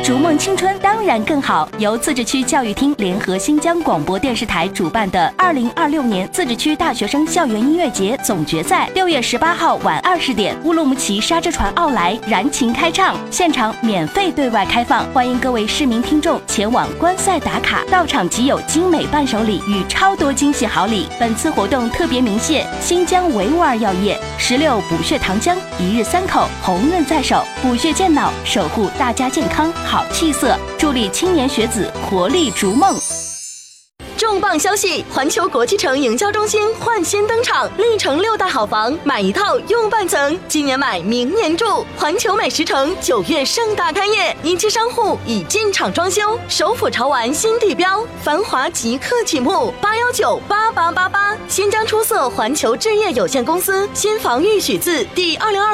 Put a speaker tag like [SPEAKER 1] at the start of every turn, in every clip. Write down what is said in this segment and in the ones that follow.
[SPEAKER 1] 逐梦青春当然更好。由自治区教育厅联合新疆广播电视台主办的2026年自治区大学生校园音乐节总决赛，6月18号晚20点，乌鲁木齐沙之船奥莱燃情开唱，现场免费对外开放，欢迎各位市民听众前往观赛打卡，到场即有精美伴手礼与超多惊喜好礼。本次活动特别鸣谢新疆维吾尔药业、16补血糖浆、1日3口、红润在手，补血健脑，守护大家健康好气色，助力青年学子活力逐梦。
[SPEAKER 2] 重磅消息！环球国际城营销中心焕新登场，历城6大好房，买一套用半层，今年买明年住。环球美食城9月盛大开业，一期商户已进场装修，首府潮玩新地标，繁华即刻启幕，8198888。新疆出色环球置业有限公司新房预许字第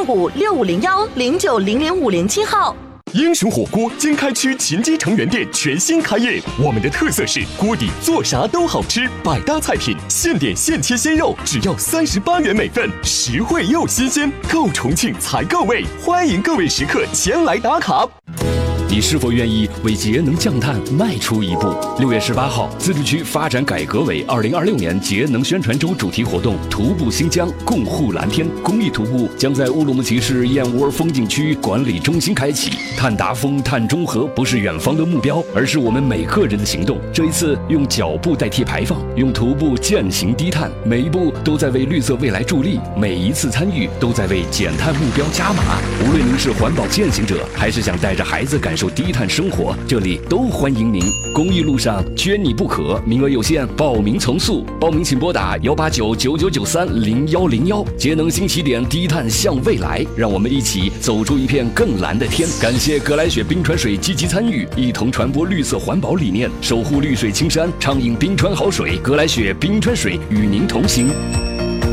[SPEAKER 2] 2025650109005007号。
[SPEAKER 3] 英雄火锅经开区秦基城原店全新开业，我们的特色是锅底做啥都好吃，百搭菜品，现点现切鲜肉，只要38元每份，实惠又新鲜，够重庆才够味，欢迎各位食客前来打卡。
[SPEAKER 4] 你是否愿意为节能降碳迈出一步？6月18号，自治区发展改革委2026年节能宣传周主题活动“徒步新疆，共护蓝天”公益徒步将在乌鲁木齐市燕窝风景区管理中心开启。碳达峰、碳中和不是远方的目标，而是我们每个人的行动。这一次，用脚步代替排放，用徒步践行低碳，每一步都在为绿色未来助力，每一次参与都在为减碳目标加码。无论您是环保践行者，还是想带着孩子感受低碳生活，这里都欢迎您。公益路上缺你不可，名额有限，报名从速。报名请拨打18999930101。节能新起点，低碳向未来，让我们一起走出一片更蓝的天。感谢格莱雪冰川水积极参与，一同传播绿色环保理念，守护绿水青山，畅饮冰川好水。格莱雪冰川水与您同行。